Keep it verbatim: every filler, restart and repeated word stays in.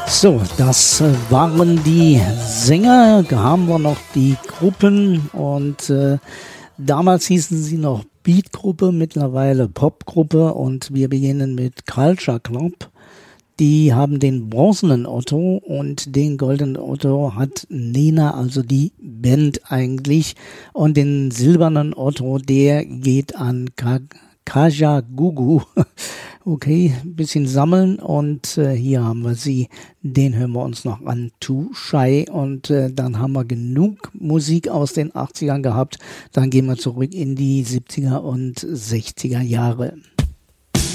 So, das waren die Sänger. Da haben wir noch die Gruppen und äh, damals hießen sie noch Beatgruppe, mittlerweile Popgruppe und wir beginnen mit Culture Club. Die haben den bronzenen Otto und den goldenen Otto hat Nena, also die Band eigentlich. Und den silbernen Otto, der geht an Ka- Kajagoogoo. Okay, ein bisschen sammeln und äh, hier haben wir sie. Den hören wir uns noch an, Too Shy. Und äh, dann haben wir genug Musik aus den achtzigern gehabt. Dann gehen wir zurück in die siebziger und sechziger Jahre.